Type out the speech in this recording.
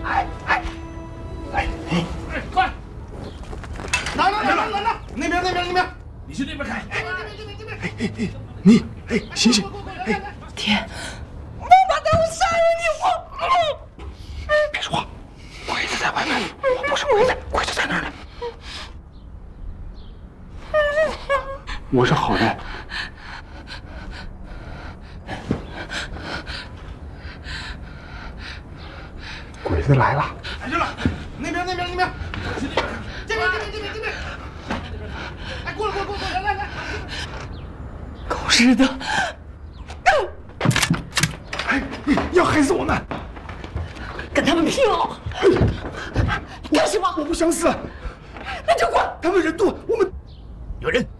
快！拿！那边！你去那边开。 你醒！ 爹，我把他杀了你！ 别说话，鬼子在外面，我不是鬼子在那儿呢。我是好人。鬼子来了！ 来了！那边！去那边！这边！哎，过来！来！ 狗日的！ 要害死我们！ 跟他们拼了！干什么？ 我不想死。 那就滚！ 他们人多，我们有人。